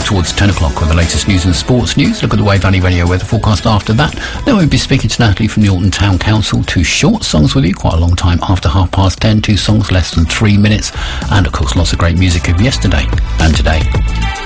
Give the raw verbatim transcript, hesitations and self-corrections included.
up towards ten o'clock with the latest news and sports news. Look at the Wave Valley Radio weather forecast after that. Then we'll be speaking to Natalie from the Alton Town Council. Two short songs with you, quite a long time after half past ten. Two songs, less than three minutes. And of course, lots of great music of yesterday and today.